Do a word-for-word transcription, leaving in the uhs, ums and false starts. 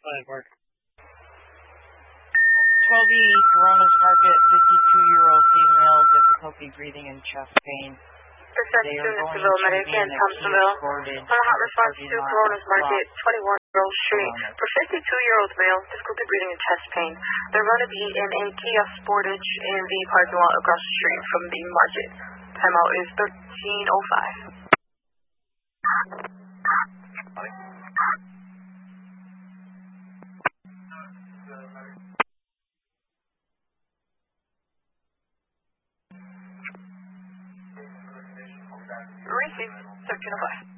Five work. twelve E, Coronas Market, fifty-two-year-old female, difficulty breathing and chest pain. They are going to Medic in Thompsonville. On a hot response to Coronas Market, twenty-one Grove Street. For fifty-two-year-old male, difficulty breathing and chest pain. They're going to be in a Kia Sportage in the parking lot across the street from the market. Timeout is thirteen oh five. Receive thirteen oh five.